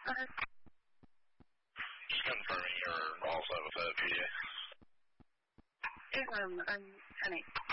Just confirming you're all set with that PDA. I'm 10-8.